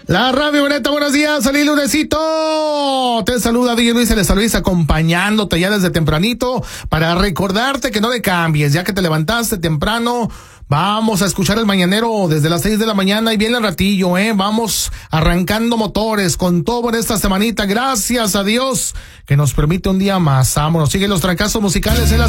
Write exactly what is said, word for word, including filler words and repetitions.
La Radio Boneta, buenos días, feliz lunesito. Te saluda D J Luis, el Luis, acompañándote ya desde tempranito para recordarte que no le cambies, ya que te levantaste temprano. Vamos a escuchar el mañanero desde las seis de la mañana y viene el ratillo, eh. Vamos arrancando motores con todo en esta semanita. Gracias a Dios que nos permite un día más. Vámonos, sigue los trancazos musicales en la